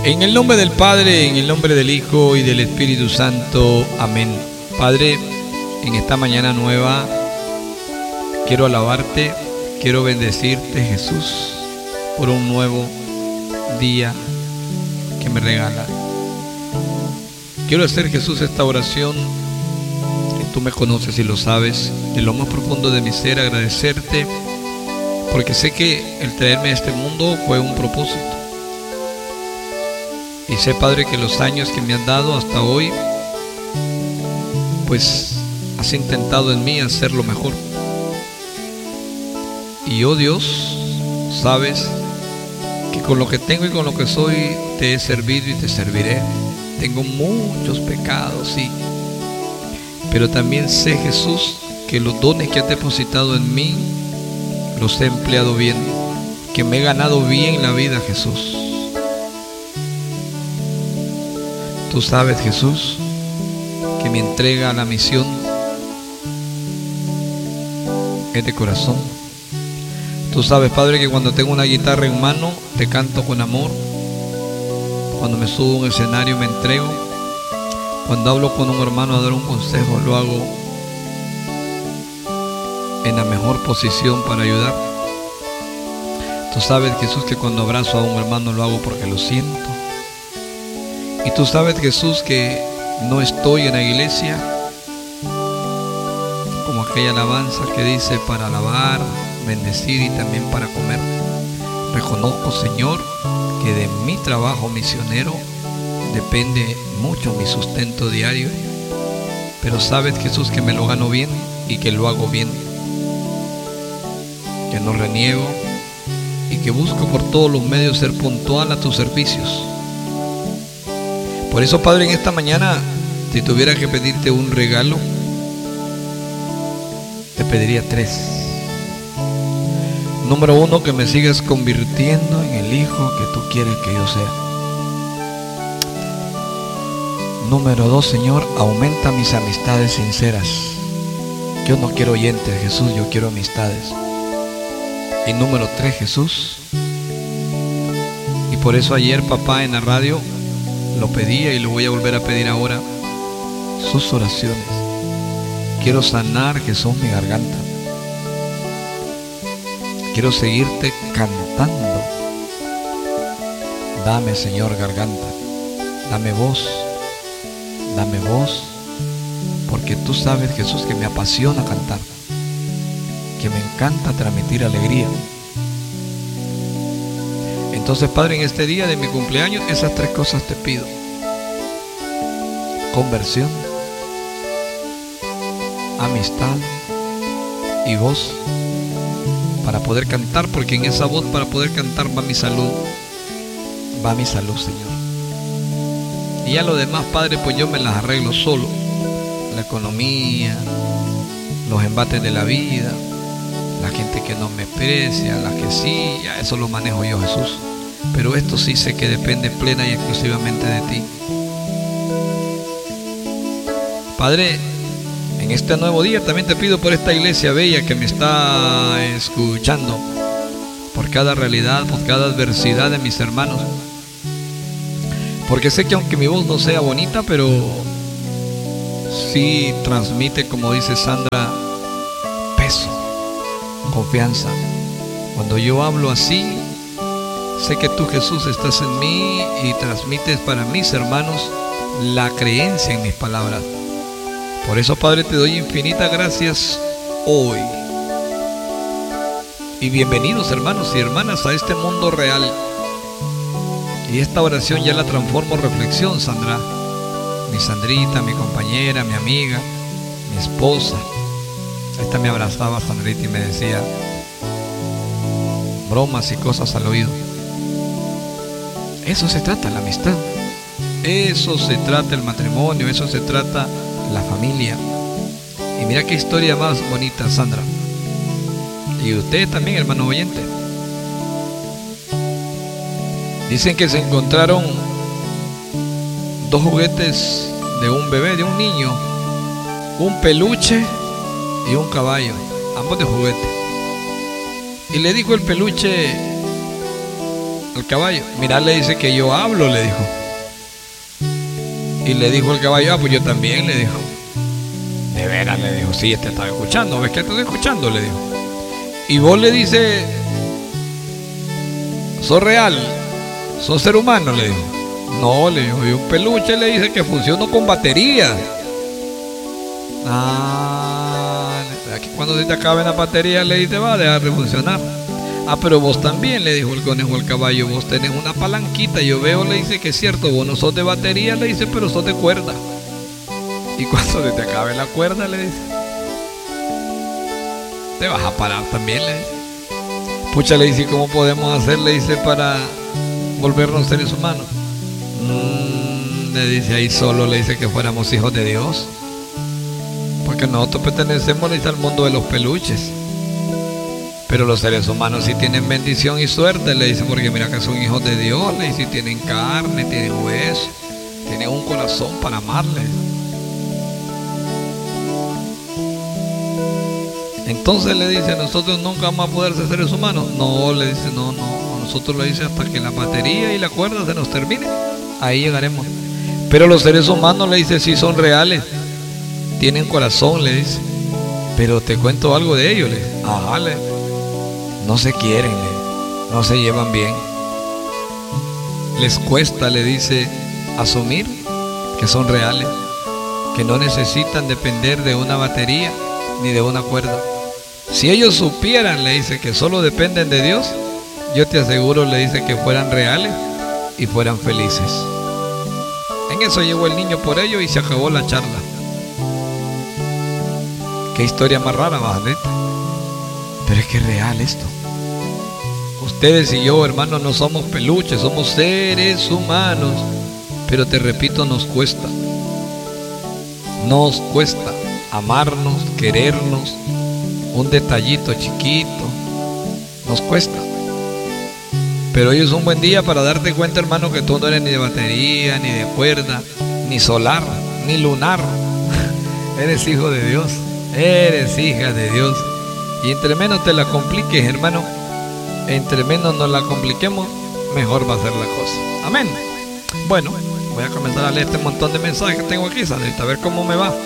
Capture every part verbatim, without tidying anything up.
En el nombre del Padre, en el nombre del Hijo y del Espíritu Santo. Amén. Padre, en esta mañana nueva quiero alabarte, quiero bendecirte, Jesús, por un nuevo día que me regala. Quiero hacer, Jesús, esta oración, que tú me conoces y lo sabes, de lo más profundo de mi ser, agradecerte, porque sé que el traerme a este mundo fue un propósito. Y sé, Padre, que los años que me has dado hasta hoy, pues has intentado en mí hacerlo mejor. Y oh Dios, sabes que con lo que tengo y con lo que soy te he servido y te serviré. Tengo muchos pecados, sí, pero también sé, Jesús, que los dones que has depositado en mí los he empleado bien, que me he ganado bien la vida, Jesús. Tú sabes, Jesús, que mi entrega a la misión es de corazón. Tú sabes, Padre, que cuando tengo una guitarra en mano te canto con amor. Cuando me subo a un escenario me entrego. Cuando hablo con un hermano a dar un consejo, lo hago en la mejor posición para ayudar. Tú sabes, Jesús, que cuando abrazo a un hermano lo hago porque lo siento. Y tú sabes, Jesús, que no estoy en la iglesia como aquella alabanza que dice para alabar, bendecir y también para comer. Reconozco, Señor, que de mi trabajo misionero depende mucho mi sustento diario, pero sabes, Jesús, que me lo gano bien y que lo hago bien, que no reniego y que busco por todos los medios ser puntual a tus servicios. Por eso, Padre, en esta mañana, si tuviera que pedirte un regalo, te pediría tres. Número uno, que me sigas convirtiendo en el hijo que tú quieres que yo sea. Número dos, Señor, aumenta mis amistades sinceras. Yo no quiero oyentes, Jesús, yo quiero amistades. Y número tres, Jesús, y por eso ayer, papá, en la radio lo pedía y lo voy a volver a pedir ahora, sus oraciones. Quiero sanar, Jesús, mi garganta. Quiero seguirte cantando. Dame, Señor, garganta. Dame voz. Dame voz. Porque tú sabes, Jesús, que me apasiona cantar. Que me encanta transmitir alegría. Entonces, Padre, en este día de mi cumpleaños, esas tres cosas te pido. Conversión, amistad y voz para poder cantar, porque en esa voz para poder cantar va mi salud, va mi salud, Señor. Y ya lo demás, Padre, pues yo me las arreglo solo. La economía, los embates de la vida, la gente que no me aprecia, la que sí, ya eso lo manejo yo, Jesús. Pero esto sí sé que depende plena y exclusivamente de ti. Padre, en este nuevo día también te pido por esta iglesia bella que me está escuchando, por cada realidad, por cada adversidad de mis hermanos, porque sé que aunque mi voz no sea bonita, pero sí transmite, como dice Sandra, peso, confianza. Cuando yo hablo así, sé que tú, Jesús, estás en mí y transmites para mis hermanos la creencia en mis palabras. Por eso, Padre, te doy infinitas gracias hoy. Y bienvenidos, hermanos y hermanas, a este mundo real. Y esta oración ya la transformo en reflexión, Sandra. Mi Sandrita, mi compañera, mi amiga, mi esposa. Esta me abrazaba, Sandrita, y me decía bromas y cosas al oído. Eso se trata la amistad. Eso se trata el matrimonio. Eso se trata la familia. Y mira qué historia más bonita, Sandra. Y usted también, hermano oyente. Dicen que se encontraron dos juguetes de un bebé, de un niño, un peluche y un caballo, ambos de juguete. Y le dijo el peluche al caballo. Mirá, le dice que yo hablo, le dijo. Y le dijo el caballo, ah, pues yo también, le dijo. De veras, le dijo, sí, te estaba escuchando, ¿ves que te estoy escuchando? Le dijo. Y vos le dice, ¿sos real? ¿Sos ser humano? Le dijo. No, le dijo, y un peluche le dice que funciona con batería. Ah, aquí cuando se te acabe la batería, le dice, va a dejar de funcionar. Ah, pero vos también, le dijo el conejo al caballo, vos tenés una palanquita, yo veo, le dice que es cierto, vos no sos de batería, le dice, pero sos de cuerda. Y cuando se te acabe la cuerda, le dice, te vas a parar también, le dice. Pucha, le dice, ¿cómo podemos hacer, le dice, para volvernos seres humanos? Mm, le dice, ahí solo le dice que fuéramos hijos de Dios. Porque nosotros pertenecemos, le dice, al mundo de los peluches. Pero los seres humanos sí tienen bendición y suerte, le dice, porque mira que son hijos de Dios, le dice, tienen carne, tienen hueso, tienen un corazón para amarle. Entonces le dice, nosotros nunca vamos a poder ser seres humanos. No, le dice, no, no, nosotros le dice, hasta que la batería y la cuerda se nos termine, ahí llegaremos. Pero los seres humanos, le dice, sí son reales, tienen corazón, le dice. Pero te cuento algo de ellos, le dice. Ajá, le dice. No se quieren, no se llevan bien. Les cuesta, le dice, asumir que son reales, que no necesitan depender de una batería ni de una cuerda. Si ellos supieran, le dice, que solo dependen de Dios, yo te aseguro, le dice, que fueran reales y fueran felices. En eso llegó el niño por ello y se acabó la charla. Qué historia más rara, Bajaneta. Pero es que es real esto. Ustedes y yo, hermanos, no somos peluches, somos seres humanos. Pero te repito, nos cuesta. Nos cuesta amarnos, querernos, un detallito chiquito. Nos cuesta. Pero hoy es un buen día para darte cuenta, hermano, que tú no eres ni de batería, ni de cuerda, ni solar, ni lunar. Eres hijo de Dios. Eres hija de Dios. Y entre menos te la compliques, hermano, entre menos nos la compliquemos, mejor va a ser la cosa. Amén. Bueno, voy a comenzar a leer este montón de mensajes que tengo aquí, Sandrita, a ver cómo me va.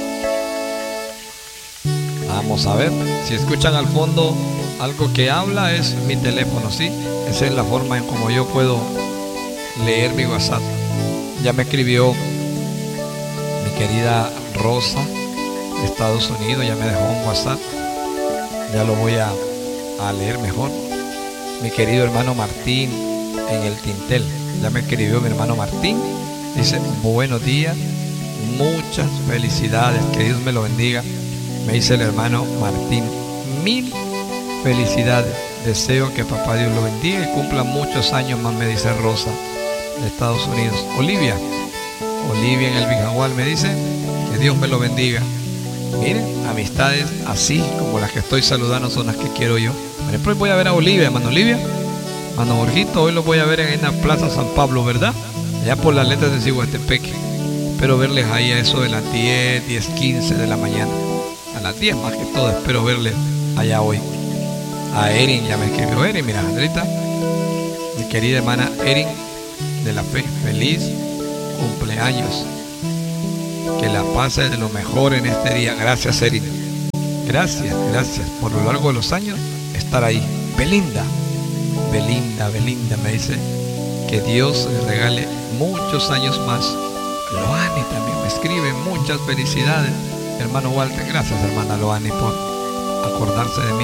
Vamos a ver. Si escuchan al fondo algo que habla, es mi teléfono, ¿sí? Esa es la forma en como yo puedo leer mi WhatsApp. Ya me escribió mi querida Rosa de Estados Unidos, ya me dejó un WhatsApp. Ya lo voy a, a leer mejor. Mi querido hermano Martín en el Tintel, ya me escribió mi hermano Martín. Dice, buenos días, muchas felicidades, que Dios me lo bendiga. Me dice el hermano Martín, mil felicidades. Deseo que papá Dios lo bendiga y cumpla muchos años más, me dice Rosa de Estados Unidos. Olivia, Olivia en el Bijagual me dice, que Dios me lo bendiga. Miren, amistades así como las que estoy saludando son las que quiero yo. Después voy a ver a Olivia, hermano Olivia, hermano Borjito, hoy lo voy a ver en la Plaza San Pablo, ¿verdad? Allá por las letras de Ciguatepeque. Espero verles ahí a eso de las diez, diez, quince de la mañana. A las diez más que todo, espero verles allá hoy. A Erin, ya me escribió Erin, mira, Andrita, mi querida hermana Erin de la fe, feliz cumpleaños. Que la pase de lo mejor en este día. Gracias, Erin. Gracias, gracias por lo largo de los años estar ahí. Belinda, Belinda, Belinda me dice que Dios le regale muchos años más. Loani también me escribe, muchas felicidades. Hermano Walter, gracias hermana Loani por acordarse de mí.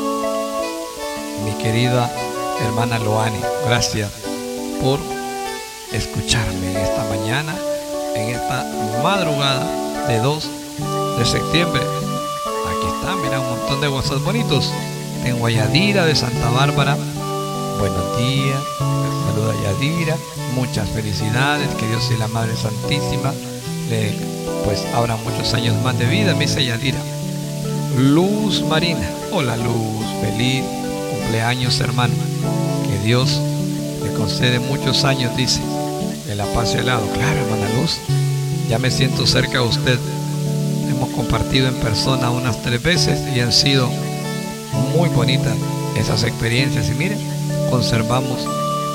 Mi querida hermana Loani, gracias por escucharme esta mañana, en esta madrugada de dos de septiembre. Aquí está, mira, un montón de WhatsApp bonitos. Tengo a Yadira de Santa Bárbara. Buenos días, saluda a Yadira, muchas felicidades, que Dios y la Madre Santísima le pues abra muchos años más de vida, me dice Yadira. Luz Marina, hola Luz, feliz cumpleaños hermano, que Dios le concede muchos años, dice, de la paz y el lado. Claro, hermana Luz, ya me siento cerca de usted. Hemos compartido en persona unas tres veces y han sido muy bonitas esas experiencias. Y miren, conservamos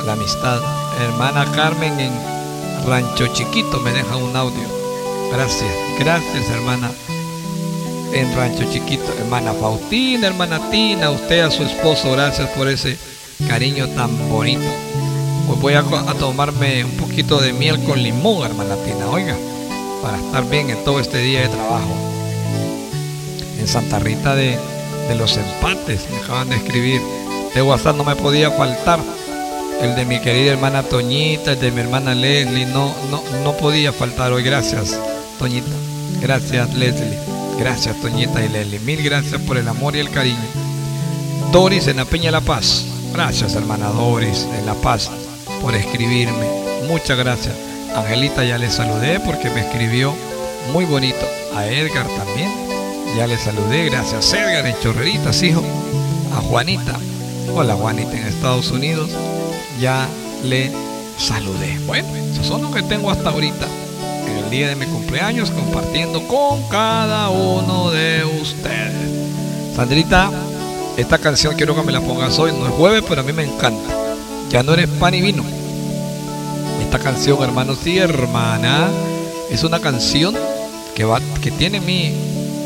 la amistad. Hermana Carmen en Rancho Chiquito me deja un audio. Gracias, gracias hermana en Rancho Chiquito. Hermana Faustina, hermana Tina, usted a su esposo, gracias por ese cariño tan bonito. Pues voy a, a tomarme un poquito de miel con limón, hermana Tina, oiga, para estar bien en todo este día de trabajo. En Santa Rita de, de los Empates me acaban de escribir. De WhatsApp no me podía faltar el de mi querida hermana Toñita, el de mi hermana Leslie, no, no, no podía faltar hoy. Gracias Toñita, gracias Leslie, gracias Toñita y Leslie, mil gracias por el amor y el cariño. Doris en la Peña La Paz, gracias hermana Doris en La Paz por escribirme, muchas gracias. Angelita ya le saludé porque me escribió muy bonito. A Edgar también ya le saludé, gracias Edgar en Chorreritas, hijo. A Juanita, hola Juanita en Estados Unidos, ya le saludé. Bueno, esos son los que tengo hasta ahorita en el día de mi cumpleaños, compartiendo con cada uno de ustedes. Sandrita, esta canción quiero que me la pongas hoy, no es jueves, pero a mí me encanta. Ya no eres pan y vino. Esta canción, hermanos y hermanas, es una canción que va, que tiene mi...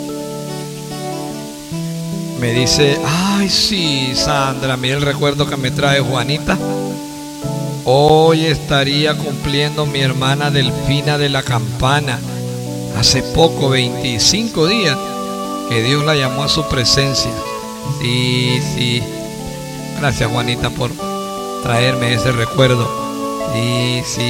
Me dice, ay sí, Sandra, mira el recuerdo que me trae Juanita. Hoy estaría cumpliendo mi hermana Delfina de la Campana. Hace poco, veinticinco días, que Dios la llamó a su presencia. Sí, sí. Gracias Juanita por traerme ese recuerdo. Sí, sí.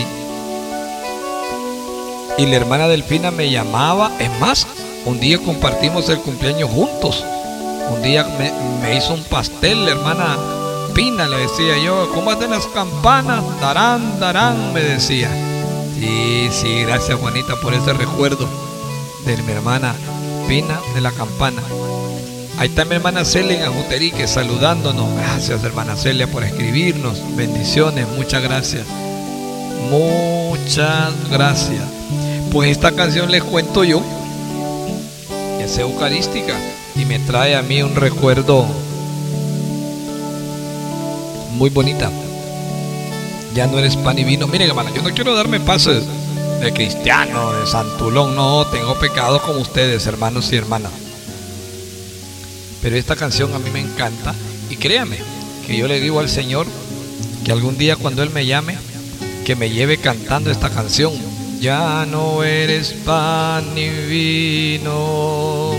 Y la hermana Delfina me llamaba. Es más, un día compartimos el cumpleaños juntos. Un día me, me hizo un pastel, la hermana Pina, le decía yo, ¿cómo hacen las campanas? Darán, darán, me decía. Sí, sí, gracias Juanita por ese recuerdo de mi hermana Pina de la Campana. Ahí está mi hermana Celia en Ajuterique saludándonos. Gracias hermana Celia por escribirnos. Bendiciones, muchas gracias. Muchas gracias. Pues esta canción les cuento yo. Es eucarística y me trae a mí un recuerdo muy bonita. Ya no eres pan y vino. Miren hermana, yo no quiero darme pases de cristiano, de santulón. No, tengo pecados como ustedes, hermanos y hermanas. Pero esta canción a mí me encanta. Y créame que yo le digo al Señor que algún día cuando Él me llame, que me lleve cantando esta canción. Ya no eres pan ni vino.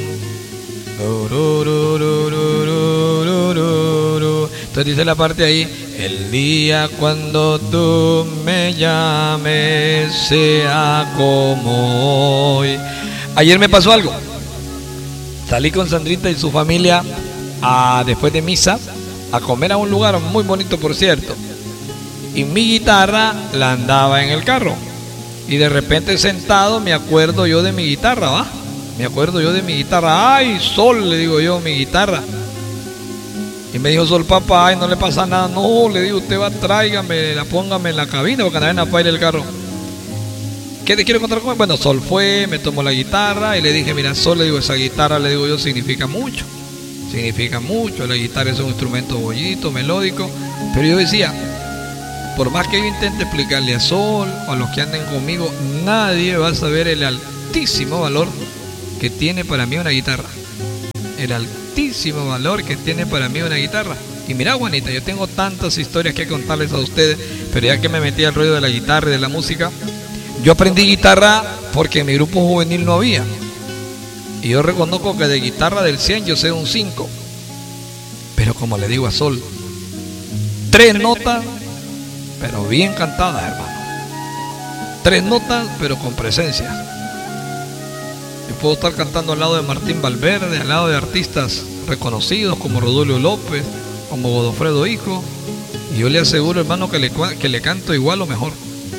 Entonces dice la parte ahí, el día cuando tú me llames sea como hoy. Ayer me pasó algo. Salí con Sandrita y su familia a, después de misa a comer a un lugar muy bonito, por cierto. Y mi guitarra la andaba en el carro. Y de repente sentado me acuerdo yo de mi guitarra, ¿va? Me acuerdo yo de mi guitarra. Ay, Sol, le digo yo, mi guitarra. Y me dijo Sol, papá, ay, no le pasa nada. No, le digo, usted va, tráigame, la póngame en la cabina porque andaba en la paila del carro. ¿Qué te quiero contar con él? Bueno, Sol fue, me tomó la guitarra y le dije, mira, Sol, le digo, esa guitarra, le digo yo, significa mucho. Significa mucho. La guitarra es un instrumento bollito, melódico. Pero yo decía, por más que yo intente explicarle a Sol o a los que anden conmigo, nadie va a saber el altísimo valor que tiene para mí una guitarra. El altísimo valor que tiene para mí una guitarra. Y mira, Juanita, yo tengo tantas historias que contarles a ustedes, pero ya que me metí al rollo de la guitarra y de la música, yo aprendí guitarra porque en mi grupo juvenil no había. Y yo reconozco que de guitarra del cien yo sé un cinco. Pero como le digo a Sol, tres notas, pero bien cantadas, hermano. Tres notas, pero con presencia. Yo puedo estar cantando al lado de Martín Valverde, al lado de artistas reconocidos como Rodolfo López, como Godofredo Hijo, y yo le aseguro, hermano, que le, que le canto igual o mejor.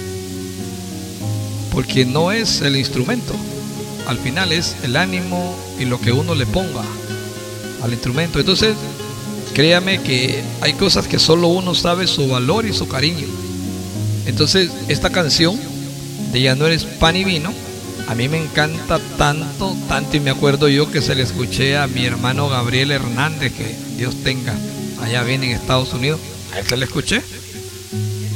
Porque no es el instrumento, al final es el ánimo y lo que uno le ponga al instrumento. Entonces, créame que hay cosas que solo uno sabe su valor y su cariño. Entonces, esta canción de Ya no eres pan y vino, a mí me encanta tanto, tanto, y me acuerdo yo que se le escuché a mi hermano Gabriel Hernández, que Dios tenga, allá viene en Estados Unidos, a él se le escuché.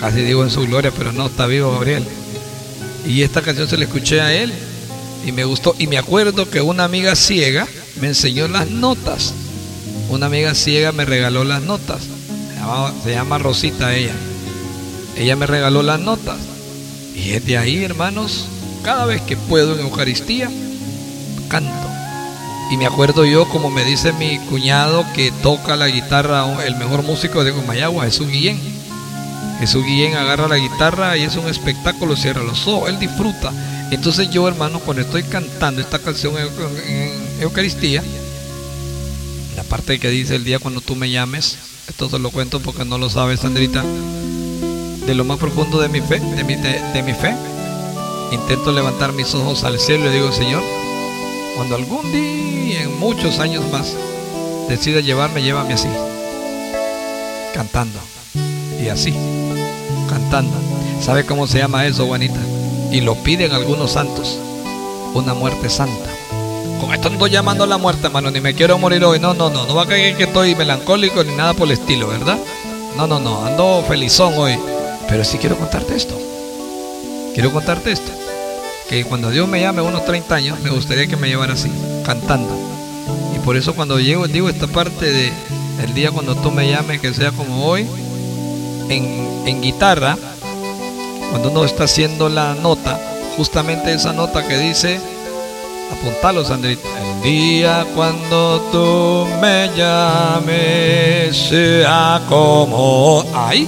casi digo en su gloria, pero no, está vivo Gabriel. Y esta canción se la escuché a él y me gustó. Y me acuerdo que una amiga ciega me enseñó las notas. Una amiga ciega me regaló las notas. Se llama, se llama Rosita ella. Ella me regaló las notas. Y desde ahí, hermanos, cada vez que puedo en Eucaristía, canto. Y me acuerdo yo, como me dice mi cuñado que toca la guitarra, el mejor músico de Comayagua, Jesús Guillén. Jesús Guillén agarra la guitarra y es un espectáculo, cierra los ojos, él disfruta. Entonces yo, hermano, cuando estoy cantando esta canción en, en Eucaristía, la parte que dice el día cuando tú me llames, esto te lo cuento porque no lo sabes, Sandrita, de lo más profundo de mi fe, de mi, de, de mi fe, intento levantar mis ojos al cielo y le digo, Señor, cuando algún día, en muchos años más, decida llevarme, llévame así, cantando, y así, cantando. ¿Sabe cómo se llama eso, Juanita? Y lo piden algunos santos, una muerte santa. Con esto no estoy llamando a la muerte, hermano, ni me quiero morir hoy, no, no, no, no va a caer que estoy melancólico ni nada por el estilo, ¿verdad? No, no, no, ando felizón hoy, pero sí quiero contarte esto, quiero contarte esto. Que cuando Dios me llame a unos treinta años, me gustaría que me llevara así, cantando. Y por eso cuando llego, digo esta parte de el día cuando tú me llames, que sea como hoy, en, en guitarra, cuando uno está haciendo la nota, justamente esa nota que dice, apuntalo, Sandrita, el día cuando tú me llames, sea como ahí.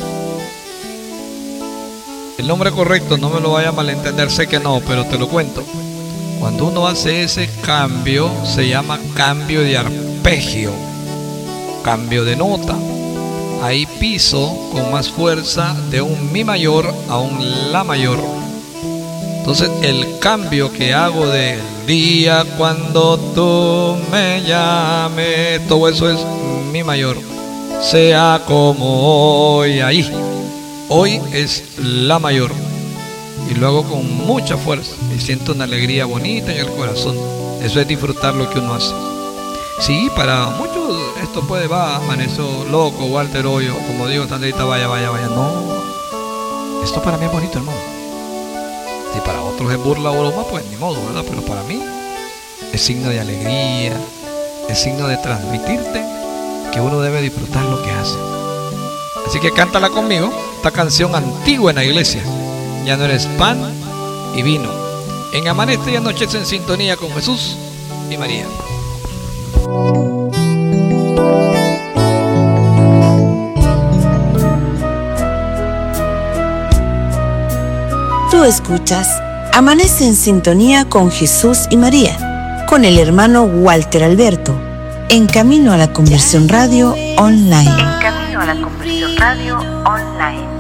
El nombre correcto, no me lo vaya a malentender, sé que no, pero te lo cuento. Cuando uno hace ese cambio, se llama cambio de arpegio, cambio de nota. Ahí piso con más fuerza de un mi mayor a un la mayor. Entonces el cambio que hago del día cuando tú me llames, todo eso es mi mayor, sea como hoy, ahí. Hoy es la mayor y lo hago con mucha fuerza y siento una alegría bonita en el corazón. Eso es disfrutar lo que uno hace. Sí, para muchos esto puede, va, amaneció loco, Walter Hoyo, como digo, Sandrita, vaya, vaya, vaya. No, esto para mí es bonito, hermano. Si para otros es burla o broma, pues ni modo, ¿verdad? Pero para mí es signo de alegría, es signo de transmitirte que uno debe disfrutar lo que hace. Así que cántala conmigo, esta canción antigua en la iglesia. Ya no eres pan y vino. En Amanece y Anochece en sintonía con Jesús y María. Tú escuchas Amanece en sintonía con Jesús y María, con el hermano Walter Alberto, en Camino a la Conversión Radio Online. En Camino a la Conversión Radio Online.